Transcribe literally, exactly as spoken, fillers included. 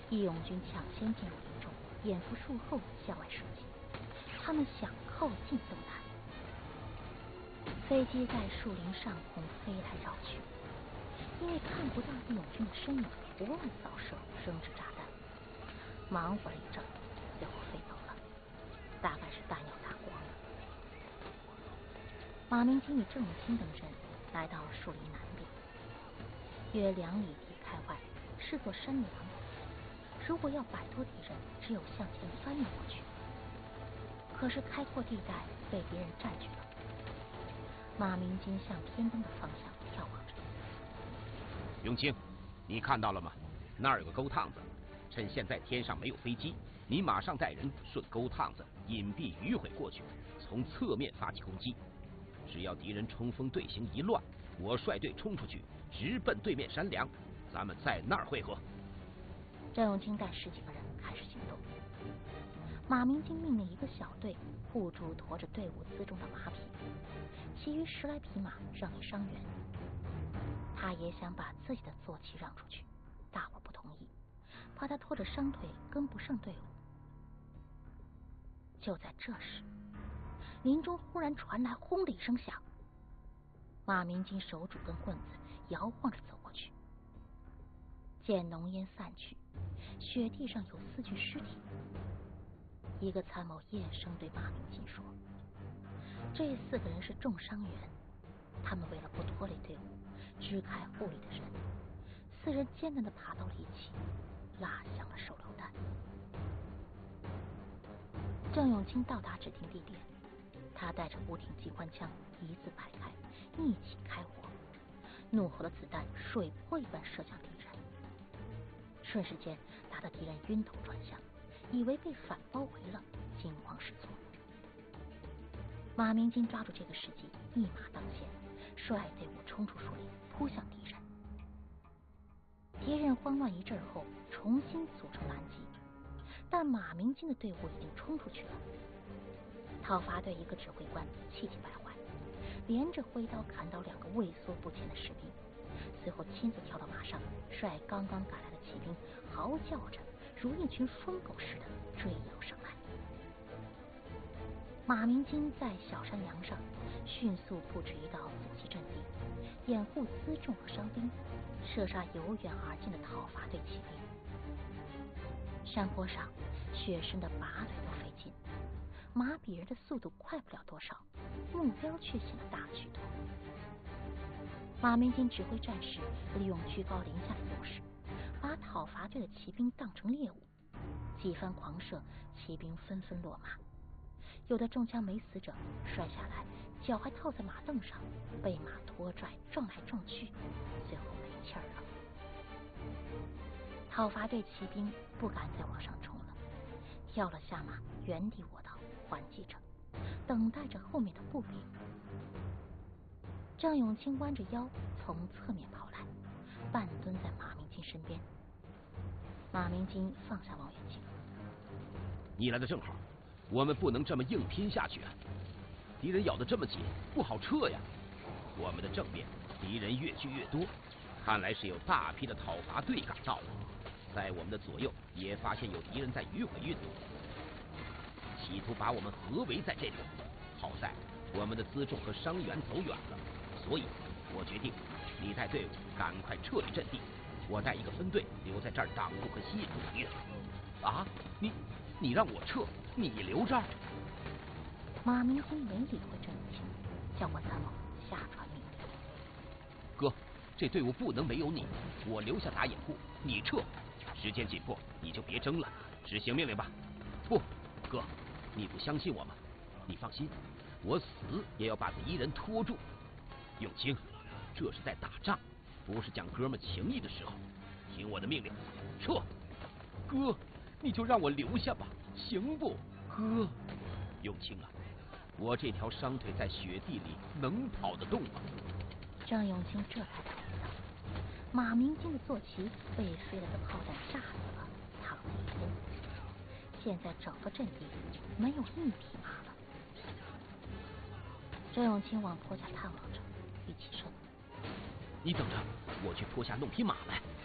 义勇军抢先进入营中，掩伏树后向外射击。他们想靠近都难。飞机在树林上空飞来绕去，因为看不到义勇军的身影，胡乱扫射，扔掷炸弹。忙活了一阵，最后飞走了，大概是弹药打光了。马明金与郑永清等人来到树林南边，约两里地开外是座山梁，如果要摆脱敌人，只有向前翻越过去。可是开阔地带被敌人占据了。马明金向偏东的方向眺望着。 永清，你看到了吗？那儿有个沟趟子，趁现在天上没有飞机，你马上带人顺沟趟子隐蔽迂回过去，从侧面发起攻击。只要敌人冲锋队形一乱，我率队冲出去，直奔对面山梁，咱们在那儿会合。 郑永清带十几个人开始行动。马明金命令一个小队护住驮着队伍辎重的马匹，其余十来匹马让给伤员。他也想把自己的坐骑让出去，大伙不同意，怕他拖着伤腿跟不上队伍。就在这时，林中忽然传来轰的一声响，马明金手拄根棍子，摇晃着走过去。见浓烟散去，雪地上有四具尸体。一个参谋厌声对马明金说：“这四个人是重伤员，他们为了不拖累队伍，支开护理的人。四人艰难地爬到了一起，拉响了手榴弹。”郑永清到达指定地点，他带着五挺机关枪一字排开，一起开火，怒吼的子弹水波一般射向敌人，瞬时间打得敌人晕头转向，以为被反包围了，惊慌失措。马明金抓住这个时机，一马当先，率队伍冲出树林，扑向敌人。敌人慌乱一阵后，重新组成拦击，但马明金的队伍已经冲出去了。讨伐队一个指挥官气急败坏，连着挥刀砍倒两个畏缩不前的士兵，随后亲自跳到马上，率刚刚赶来的骑兵嚎叫着，如一群疯狗似的追咬上来。马明金在小山梁上迅速布置一道阻击阵地，掩护辎重和伤兵，射杀由远而近的讨伐队骑兵。山坡上雪深的拔腿都费劲，马比人的速度快不了多少，目标却显得大了许多。马明金指挥战士利用居高临下的优势，把讨伐队的骑兵当成猎物，几番狂射，骑兵纷纷落马。有的中枪没死者摔下来，脚还套在马凳上，被马拖拽撞来撞去，最后没气儿了。讨伐队骑兵不敢再往上冲了，跳了下马，原地卧倒还击着，等待着后面的步兵。郑永清弯着腰从侧面跑来，半蹲在马明金身边。马明金放下望远镜：“ 你来的正好，我们不能这么硬拼下去啊！敌人咬得这么紧，不好撤呀。我们的正面敌人越聚越多，看来是有大批的讨伐队赶到了。在我们的左右也发现有敌人在迂回运动，企图把我们合围在这里。好在我们的辎重和伤员走远了，所以我决定你带队伍赶快撤离阵地，我带一个分队留在这儿挡住和吸引住敌人。啊，你你让我撤，你留这儿？” 马明金没理会郑永清，叫过参谋下传命令：“ 哥，这队伍不能没有你，我留下打掩护，你撤。时间紧迫，你就别争了，执行命令吧。”“不，哥，你不相信我吗？你放心，我死也要把敌人拖住。永清，这是在打仗，不是讲哥们情谊的时候。听我的命令，撤！”“哥，你就让我留下吧，行不？哥，永清啊，我这条伤腿在雪地里能跑得动吗？” 郑永清这才注意到，马明金的坐骑被飞来的炮弹炸死了，躺在一边。现在整个阵地没有一匹马了。郑永清往坡下探望着，一起身：“ 你等着，我去坡下弄匹马来。”